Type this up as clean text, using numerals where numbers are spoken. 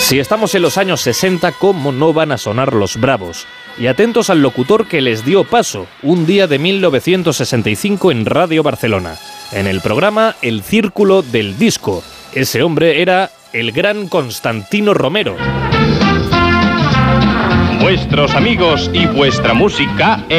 Si estamos en los años 60, ¿cómo no van a sonar los Bravos? Y atentos al locutor que les dio paso, un día de 1965 en Radio Barcelona, en el programa El Círculo del Disco. Ese hombre era el gran Constantino Romero. Vuestros amigos y vuestra música